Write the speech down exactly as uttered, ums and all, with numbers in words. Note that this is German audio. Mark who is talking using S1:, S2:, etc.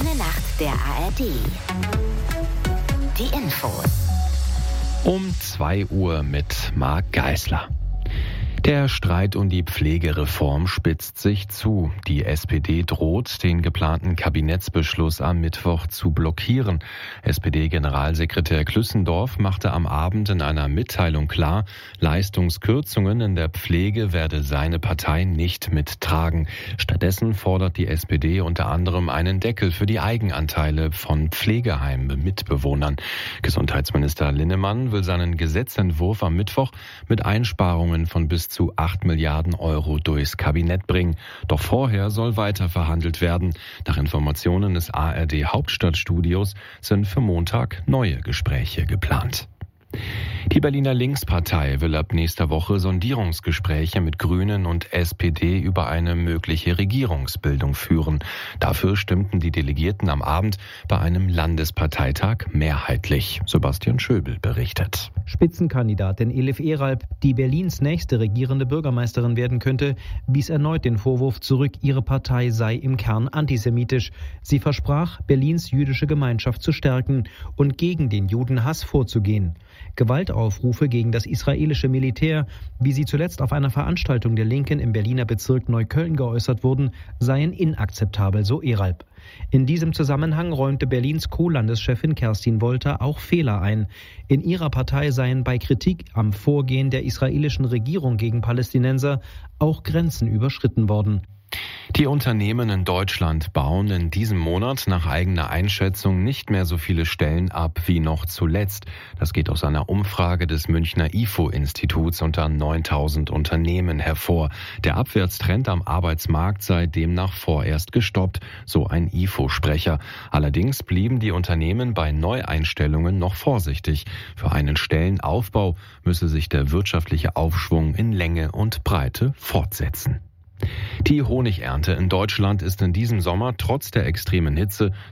S1: Eine Nacht der A R D. Die Infos.
S2: Um zwei Uhr mit Marc Geisler. Der Streit um die Pflegereform spitzt sich zu. Die S P D droht, den geplanten Kabinettsbeschluss am Mittwoch zu blockieren. S P D-Generalsekretär Klüssendorf machte am Abend in einer Mitteilung klar, Leistungskürzungen in der Pflege werde seine Partei nicht mittragen. Stattdessen fordert die S P D unter anderem einen Deckel für die Eigenanteile von Pflegeheim-Mitbewohnern. Gesundheitsminister Linnemann will seinen Gesetzentwurf am Mittwoch mit Einsparungen von bis zu acht Milliarden Euro durchs Kabinett bringen. Doch vorher soll weiter verhandelt werden. Nach Informationen des A R D Hauptstadtstudios sind für Montag neue Gespräche geplant. Die Berliner Linkspartei will ab nächster Woche Sondierungsgespräche mit Grünen und S P D über eine mögliche Regierungsbildung führen. Dafür stimmten die Delegierten am Abend bei einem Landesparteitag mehrheitlich. Sebastian Schöbel berichtet.
S3: Spitzenkandidatin Elif Eralp, die Berlins nächste regierende Bürgermeisterin werden könnte, wies erneut den Vorwurf zurück, ihre Partei sei im Kern antisemitisch. Sie versprach, Berlins jüdische Gemeinschaft zu stärken und gegen den Judenhass vorzugehen. Gewaltaufrufe gegen das israelische Militär, wie sie zuletzt auf einer Veranstaltung der Linken im Berliner Bezirk Neukölln geäußert wurden, seien inakzeptabel, so Eralp. In diesem Zusammenhang räumte Berlins Co-Landeschefin Kerstin Wolter auch Fehler ein. In ihrer Partei seien bei Kritik am Vorgehen der israelischen Regierung gegen Palästinenser auch Grenzen überschritten worden.
S2: Die Unternehmen in Deutschland bauen in diesem Monat nach eigener Einschätzung nicht mehr so viele Stellen ab wie noch zuletzt. Das geht aus einer Umfrage des Münchner I F O-Instituts unter neuntausend Unternehmen hervor. Der Abwärtstrend am Arbeitsmarkt sei demnach vorerst gestoppt, so ein I F O-Sprecher. Allerdings blieben die Unternehmen bei Neueinstellungen noch vorsichtig. Für einen Stellenaufbau müsse sich der wirtschaftliche Aufschwung in Länge und Breite fortsetzen. Die Honigernte in Deutschland ist in diesem Sommer trotz der extremen Hitze